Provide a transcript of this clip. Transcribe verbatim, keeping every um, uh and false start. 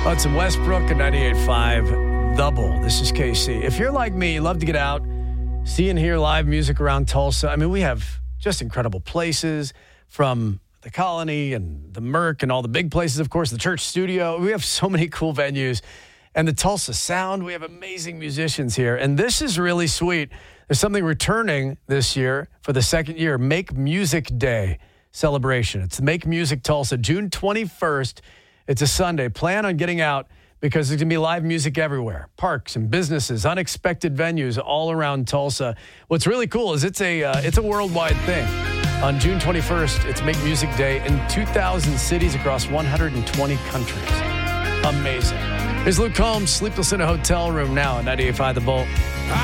Hudson Westbrook at ninety-eight point five The Bull. This is K C. If you're like me, you love to get out, see and hear live music around Tulsa. I mean, we have just incredible places from the Colony and the Merc and all the big places, of course, the Church Studio. We have so many cool venues. And the Tulsa Sound, we have amazing musicians here. And this is really sweet. There's something returning this year for the second year, Make Music Day celebration. It's Make Music Tulsa, June twenty-first. It's a Sunday. Plan on getting out because there's going to be live music everywhere. Parks and businesses, unexpected venues all around Tulsa. What's really cool is it's a uh, it's a worldwide thing. On June twenty-first, it's Make Music Day in two thousand cities across one hundred twenty countries. Amazing. Here's Luke Combs, Sleepless in a Hotel Room now at ninety-eight point five The Bull.